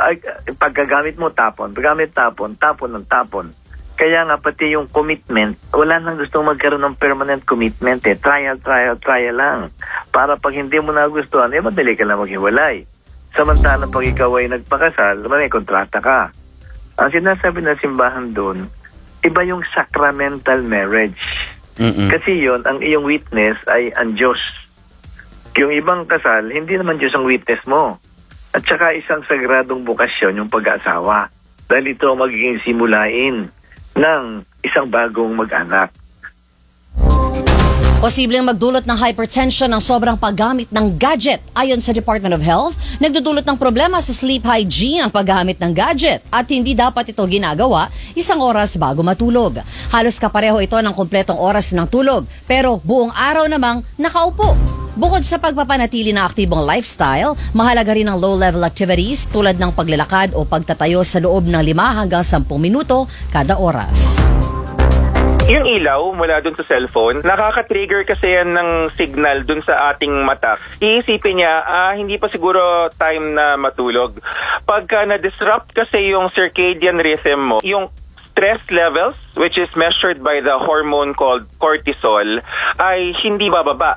pagkagamit mo, tapon. Paggamit, tapon ng tapon. Kaya nga pati yung commitment, wala nang gustong magkaroon ng permanent commitment eh. Trial lang. Para pag hindi mo nagustuhan, madali ka lang maghiwalay. Samantalang pag ikaw ay nagpakasal, may kontrata ka. Ang sinasabi ng simbahan doon, iba yung sacramental marriage. Kasi yon ang iyong witness ay ang Diyos. Yung ibang kasal, hindi naman Diyos ang witness mo. At saka isang sagradong bukasyon yung pag-aasawa. Dahil ito ang magiging simulain ng isang bagong mag-anak. Posibleng magdulot ng hypertension ang sobrang paggamit ng gadget. Ayon sa Department of Health, nagdudulot ng problema sa sleep hygiene ang paggamit ng gadget at hindi dapat ito ginagawa 1 oras bago matulog. Halos kapareho ito ng kumpletong oras ng tulog, pero buong araw namang nakaupo. Bukod sa pagpapanatili ng aktibong lifestyle, mahalaga rin ang low-level activities tulad ng paglalakad o pagtatayo sa loob ng 5 hanggang 10 minuto kada oras. Yung ilaw mula dun sa cellphone, nakaka-trigger kasi yan ng signal dun sa ating mata. Iisipin niya, hindi pa siguro time na matulog. Pagka na-disrupt kasi yung circadian rhythm mo, yung stress levels, which is measured by the hormone called cortisol, ay hindi bababa.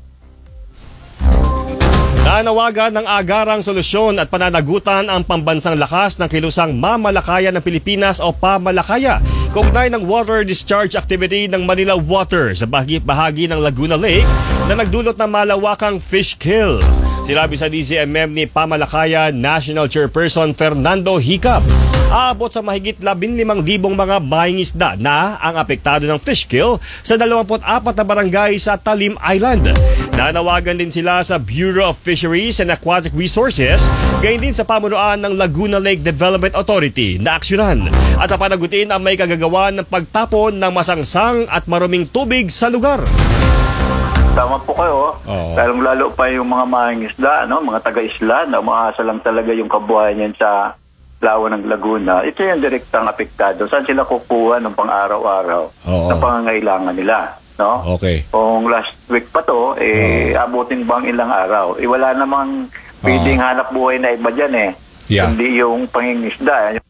Nanawagan ng agarang solusyon at pananagutan ang pambansang lakas ng kilusang mamalakayan ng Pilipinas o pamalakaya. Kaugnay ng water discharge activity ng Manila Water sa bahagi ng Laguna Lake na nagdulot ng malawakang fish kill. Sinabi sa DZMM ni Pamalakaya National Chairperson Fernando Hicap, aabot sa mahigit 15,000 mga buying isda na ang apektado ng fish kill sa 24 na barangay sa Talim Island. Nanawagan din sila sa Bureau of Fisheries and Aquatic Resources, gayon din sa pamunuan ng Laguna Lake Development Authority na aksyonan at panagutin ang may kagagawa ng pagtapon ng masangsang at maruming tubig sa lugar. Tama po kayo. Lalo pa yung mga mangingisda, mga taga-isla na umaasa lang talaga yung kabuhayan niyan sa lawa ng Laguna. Ito yung direktang apektado. Saan sila kukuha ng pang-araw-araw na pangangailangan nila? No? Okay. Kung last week pa to, abutin bang ilang araw? Wala namang pwedeng hanap buhay na iba dyan Hindi yung pangingisda.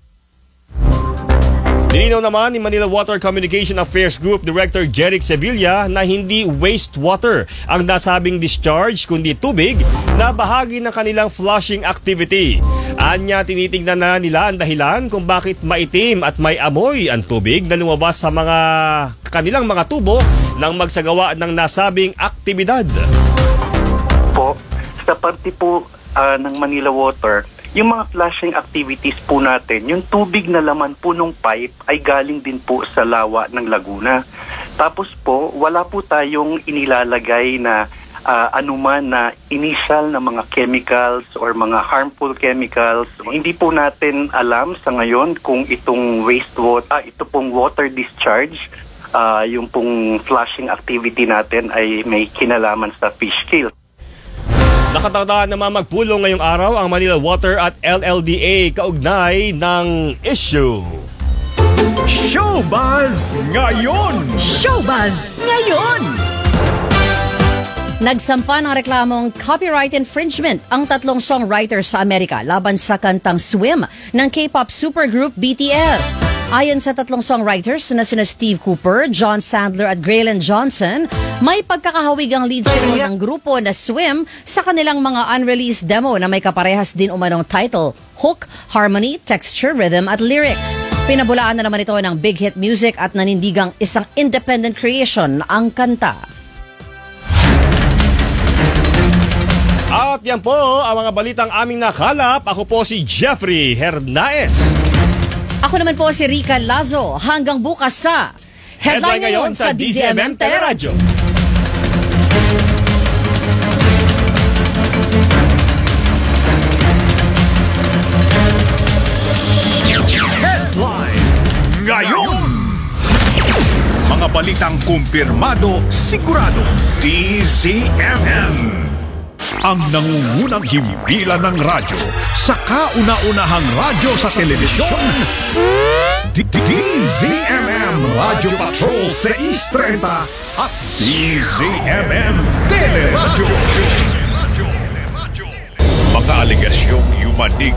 Nilinaw naman ni Manila Water Communication Affairs Group Director Jeric Sevilla na hindi wastewater ang nasabing discharge kundi tubig na bahagi ng kanilang flushing activity. Anya, tinitingnan na nila ang dahilan kung bakit maitim at may amoy ang tubig na lumabas sa kanilang mga tubo nang magsagawa ng nasabing aktibidad. Po, sa parte po ng Manila Water, yung mga flushing activities po natin, yung tubig na laman po ng pipe ay galing din po sa lawa ng Laguna. Tapos po, wala po tayong inilalagay na anuman na initial na mga chemicals or mga harmful chemicals. Hindi po natin alam sa ngayon kung itong wastewater, ito pong water discharge, yung pong flushing activity natin ay may kinalaman sa fish kill. Nakatandaan naman magpulong ngayong araw ang Manila Water at LLDA kaugnay ng issue. Showbuzz ngayon! Showbuzz ngayon! Nagsampa ng reklamong copyright infringement ang 3 songwriters sa Amerika laban sa kantang Swim ng K-pop supergroup BTS. Ayon sa 3 songwriters na sina Steve Cooper, John Sandler at Graylin Johnson, may pagkakahawig ang lead singer ng grupo na Swim sa kanilang mga unreleased demo na may kaparehas din umanong title, hook, harmony, texture, rhythm at lyrics. Pinabulaan na naman ito ng Big Hit Music at nanindigang isang independent creation ang kanta. At yan po ang mga balitang aming nakalap. Ako po si Jeffrey Hernaez. Ako naman po si Rica Lazo. Hanggang bukas sa Headline ngayon sa DZMM Teleradyo. Headline ngayon. Mga balitang kumpirmado, sigurado. DZMM. Ang nangungunang himpilan ng radyo sa kauna-unahang radyo sa telebisyon. DZMM Radio Patrol 630 at DZMM Teleradyo. Mga aligasyong yumanig